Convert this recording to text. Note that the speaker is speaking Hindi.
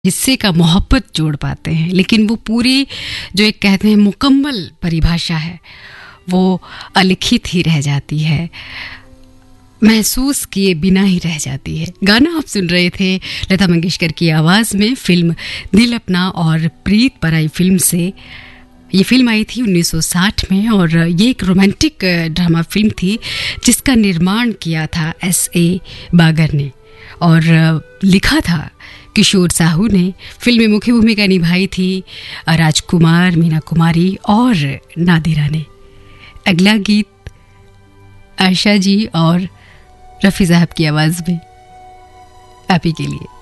हिस्से का मोहब्बत जोड़ पाते हैं, लेकिन वो पूरी जो एक कहते हैं मुकम्मल परिभाषा है वो अलिखित ही रह जाती है, महसूस किए बिना ही रह जाती है। गाना आप सुन रहे थे लता मंगेशकर की आवाज़ में, फिल्म दिल अपना और प्रीत पराई फिल्म से। ये फिल्म आई थी 1960 में और ये एक रोमांटिक ड्रामा फिल्म थी जिसका निर्माण किया था S.A. बागर ने और लिखा था किशोर साहू ने। फिल्म में मुख्य भूमिका निभाई थी राजकुमार, मीना कुमारी और नादिरा ने। अगला गीत आशा जी और रफ़ी साहब की आवाज़ में आप ही के लिए।